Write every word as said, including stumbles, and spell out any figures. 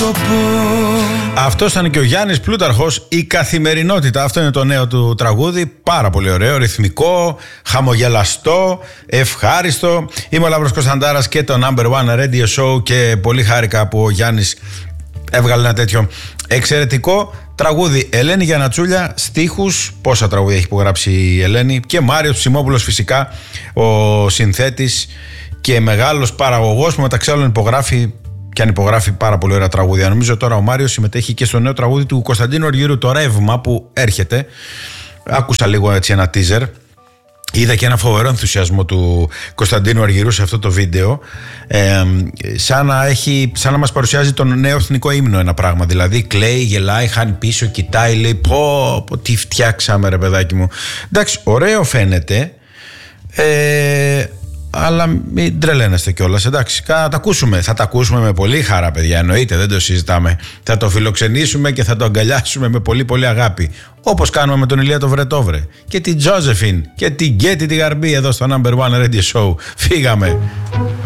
το πω. Αυτό ήταν και ο Γιάννης Πλούταρχος, Η Καθημερινότητα. Αυτό είναι το νέο του τραγούδι. Πάρα πολύ ωραίο, ρυθμικό, χαμογελαστό, ευχάριστο. Είμαι ο Λαύρος Κωνσταντάρας και το Number One Radio Show και πολύ χάρηκα που ο Γιάννης έβγαλε ένα τέτοιο εξαιρετικό τραγούδι. Ελένη Γιαννατσούλια, στίχους. Πόσα τραγούδια έχει υπογράψει η Ελένη. Και Μάριος Ψημόπουλος φυσικά, ο συνθέτης και μεγάλος παραγωγός που μεταξύ άλλων υπογράφει και αν υπογράφει πάρα πολύ ωραία τραγούδια. Νομίζω τώρα ο Μάριος συμμετέχει και στο νέο τραγούδι του Κωνσταντίνου Αργυρού, το Ρεύμα, που έρχεται. Άκουσα λίγο έτσι ένα teaser. Είδα και ένα φοβερό ενθουσιασμό του Κωνσταντίνου Αργυρού σε αυτό το βίντεο, ε, σαν, να έχει, σαν να μας παρουσιάζει τον νέο εθνικό ύμνο ένα πράγμα. Δηλαδή κλαίει, γελάει, χάνει πίσω, κοιτάει, λέει πω, πω τι φτιάξαμε ρε παιδάκι μου. Εντάξει, ωραίο φαίνεται, ε, αλλά μην τρελαίνεστε κιόλας, εντάξει. Θα τα ακούσουμε, θα τα ακούσουμε με πολύ χαρά, παιδιά. Εννοείται, δεν το συζητάμε. Θα το φιλοξενήσουμε και θα το αγκαλιάσουμε με πολύ πολύ αγάπη. Όπως κάνουμε με τον Ηλία το Βρετόβρε και την Τζόζεφιν και την Γκέτη τη Γαρμπή εδώ στο Number One Radio Show. Φύγαμε.